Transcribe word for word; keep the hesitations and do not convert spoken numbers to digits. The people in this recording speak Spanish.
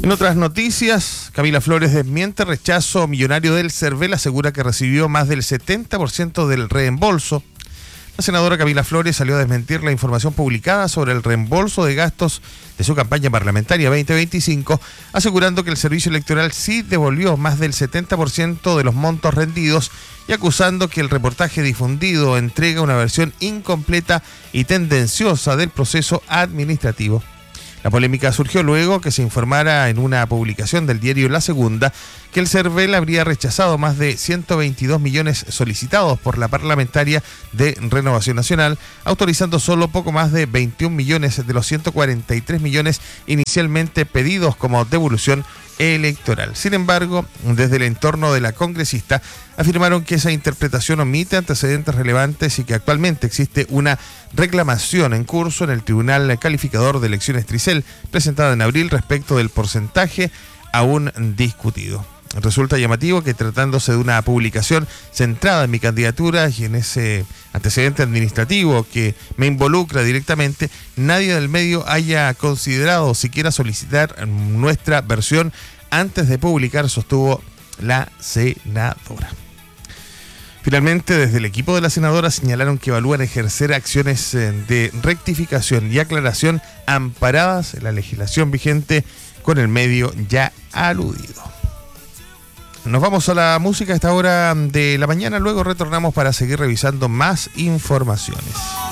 En otras noticias, Camila Flores desmiente rechazo millonario del CERVEL, asegura que recibió más del setenta por ciento del reembolso. La senadora Camila Flores salió a desmentir la información publicada sobre el reembolso de gastos de su campaña parlamentaria veinte veinticinco, asegurando que el servicio electoral sí devolvió más del setenta por ciento de los montos rendidos y acusando que el reportaje difundido entrega una versión incompleta y tendenciosa del proceso administrativo. La polémica surgió luego que se informara en una publicación del diario La Segunda que el CERVEL habría rechazado más de ciento veintidós millones solicitados por la parlamentaria de Renovación Nacional, autorizando solo poco más de veintiún millones de los ciento cuarenta y tres millones inicialmente pedidos como devolución electoral. Sin embargo, desde el entorno de la congresista afirmaron que esa interpretación omite antecedentes relevantes y que actualmente existe una reclamación en curso en el Tribunal Calificador de Elecciones Tricel, presentada en abril respecto del porcentaje aún discutido. Resulta llamativo que, tratándose de una publicación centrada en mi candidatura y en ese antecedente administrativo que me involucra directamente, nadie del medio haya considerado siquiera solicitar nuestra versión antes de publicar, sostuvo la senadora. Finalmente, desde el equipo de la senadora señalaron que evalúan ejercer acciones de rectificación y aclaración amparadas en la legislación vigente con el medio ya aludido. Nos vamos a la música a esta hora de la mañana, luego retornamos para seguir revisando más informaciones.